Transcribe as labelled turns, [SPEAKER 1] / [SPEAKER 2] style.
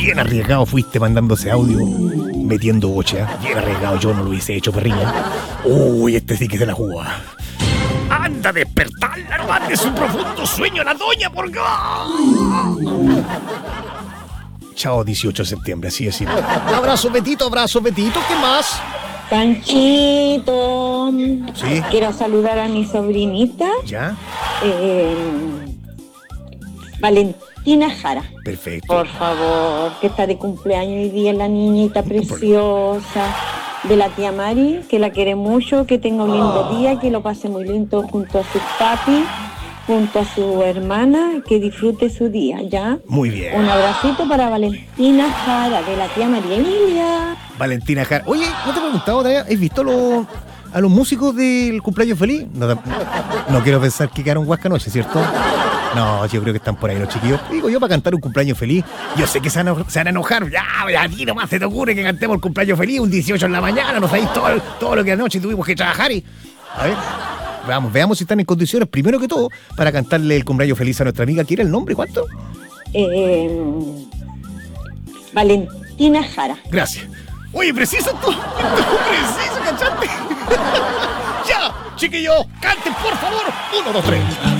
[SPEAKER 1] Bien arriesgado fuiste mandando ese audio, metiendo boche, ¿eh? Bien arriesgado, yo no lo hubiese hecho, perrilla. Uy, este sí que se la jugó. ¡Anda a despertarla, nomás de su profundo sueño, la doña, por Dios! Chao, 18 de septiembre, así es. Abrazo, Betito, ¿qué más?
[SPEAKER 2] Panchito,
[SPEAKER 1] Sí.
[SPEAKER 2] Quiero saludar a mi sobrinita,
[SPEAKER 1] ¿Ya?
[SPEAKER 2] Valentina Jara.
[SPEAKER 1] Perfecto.
[SPEAKER 2] Por favor, que está de cumpleaños hoy día la niñita preciosa de la tía Mari, que la quiere mucho, que tenga un lindo día, que lo pase muy lindo junto a sus papi, junto a su hermana, que disfrute su día, ¿ya?
[SPEAKER 1] Muy bien.
[SPEAKER 2] Un abracito para Valentina Jara, de la tía María Emilia.
[SPEAKER 1] Valentina Jara. Oye, ¿no te he preguntado todavía? ¿Has visto a los músicos del cumpleaños feliz? No quiero pensar que quedaron guascanoche, ¿cierto? No, yo creo que están por ahí los chiquillos. Digo yo, para cantar un cumpleaños feliz. Yo sé que se van a enojar. Ya, a ti nomás se te ocurre que cantemos el cumpleaños feliz un 18 en la mañana. No sabéis todo lo que anoche tuvimos que trabajar y... A ver, veamos si están en condiciones, primero que todo, para cantarle el cumpleaños feliz a nuestra amiga. ¿Quiere el nombre? ¿Cuánto?
[SPEAKER 2] Valentina Jara.
[SPEAKER 1] Gracias. Oye, preciso tú. Preciso, ¿cachaste? Ya, chiquillos, canten por favor. 1, 2, 3.